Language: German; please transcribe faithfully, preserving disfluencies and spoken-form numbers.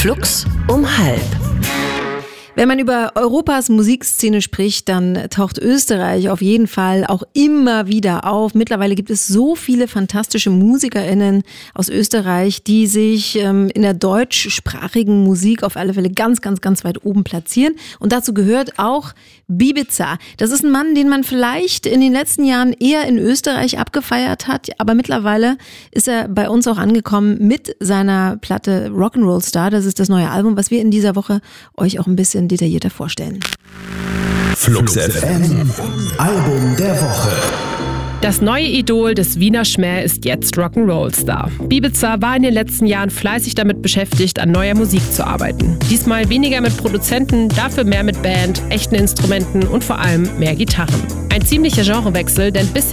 Flux um halb. Wenn man über Europas Musikszene spricht, dann taucht Österreich auf jeden Fall auch immer wieder auf. Mittlerweile gibt es so viele fantastische MusikerInnen aus Österreich, die sich ähm, in der deutschsprachigen Musik auf alle Fälle ganz, ganz, ganz weit oben platzieren. Und dazu gehört auch Bibiza. Das ist ein Mann, den man vielleicht in den letzten Jahren eher in Österreich abgefeiert hat, aber mittlerweile ist er bei uns auch angekommen mit seiner Platte Rock'n'Roll Star. Das ist das neue Album, was wir in dieser Woche euch auch ein bisschen detaillierter vorstellen. Flux F M, Album der Woche. Das neue Idol des Wiener Schmäh ist jetzt Rock'n'Roll Star. Bibiza war in den letzten Jahren fleißig damit beschäftigt, an neuer Musik zu arbeiten. Diesmal weniger mit Produzenten, dafür mehr mit Band, echten Instrumenten und vor allem mehr Gitarren. Ein ziemlicher Genrewechsel, denn bisher